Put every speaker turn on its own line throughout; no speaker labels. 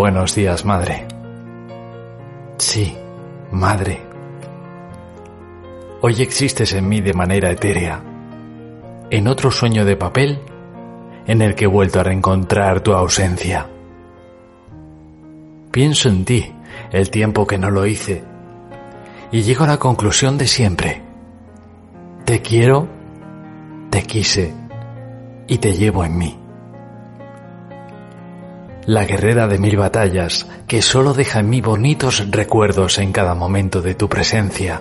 Buenos días, madre. Sí, madre. Hoy existes en mí de manera etérea, en otro sueño de papel en el que he vuelto a reencontrar tu ausencia. Pienso en ti el tiempo que no lo hice y llego a la conclusión de siempre. Te quiero, te quise y te llevo en mí. La guerrera de 1000 batallas que solo deja en mí bonitos recuerdos en cada momento de tu presencia.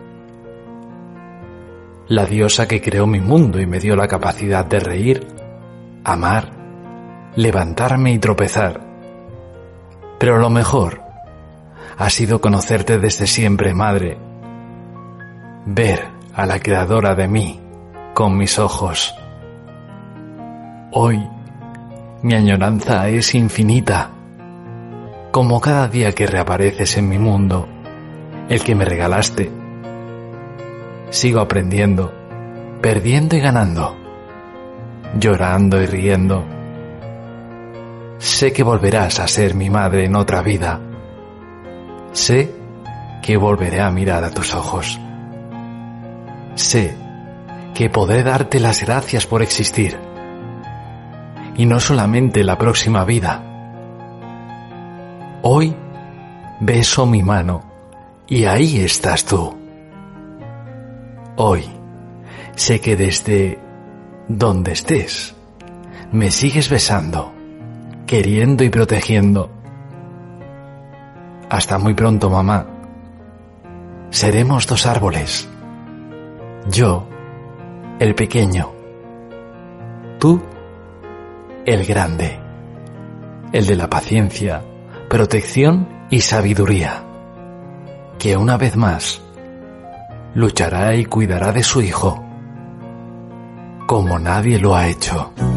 La diosa que creó mi mundo y me dio la capacidad de reír, amar, levantarme y tropezar. Pero lo mejor ha sido conocerte desde siempre, madre. Ver a la creadora de mí con mis ojos. Hoy mi añoranza es infinita, como cada día que reapareces en mi mundo, el que me regalaste. Sigo aprendiendo, perdiendo y ganando, llorando y riendo. Sé que volverás a ser mi madre en otra vida. Sé que volveré a mirar a tus ojos. Sé que podré darte las gracias por existir. Y no solamente la próxima vida. Hoy beso mi mano y ahí estás tú. Hoy sé que desde donde estés me sigues besando, queriendo y protegiendo. Hasta muy pronto, mamá. Seremos 2 árboles. Yo, el pequeño. Tú, el grande, el de la paciencia, protección y sabiduría, que una vez más luchará y cuidará de su hijo, como nadie lo ha hecho.